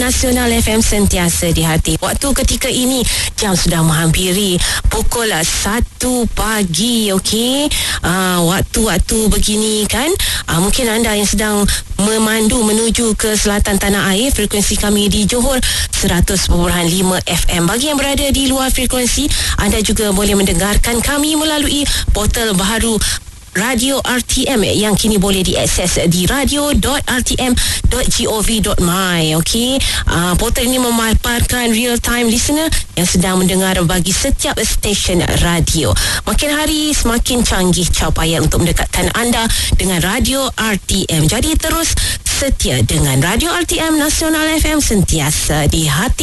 Nasional FM sentiasa di hati. Waktu ketika ini jam sudah menghampiri pukul 1 pagi, okey. Waktu-waktu begini kan, mungkin anda yang sedang memandu menuju ke selatan tanah air, frekuensi kami di Johor 100.5 FM. Bagi yang berada di luar frekuensi, anda juga boleh mendengarkan kami melalui portal baharu Radio RTM yang kini boleh diakses di radio.rtm.gov.my. Okey, portal ini memaparkan real time listener yang sedang mendengar bagi setiap stesen radio. Makin hari semakin canggih capaian untuk mendekatkan anda dengan Radio RTM. Jadi terus setia dengan Radio RTM Nasional FM, sentiasa di hati.